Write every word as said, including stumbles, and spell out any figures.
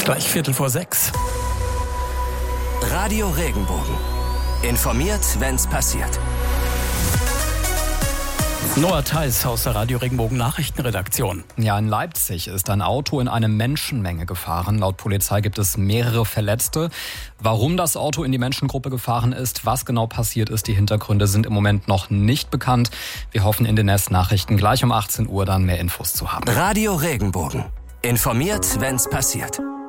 Ist gleich Viertel vor sechs. Radio Regenbogen. Informiert, wenn's passiert. Noah Theis aus der Radio Regenbogen Nachrichtenredaktion. Ja, in Leipzig ist ein Auto in eine Menschenmenge gefahren. Laut Polizei gibt es mehrere Verletzte. Warum das Auto in die Menschengruppe gefahren ist, was genau passiert ist, die Hintergründe sind im Moment noch nicht bekannt. Wir hoffen in den nächsten Nachrichten gleich um achtzehn Uhr dann mehr Infos zu haben. Radio Regenbogen. Informiert, wenn's passiert.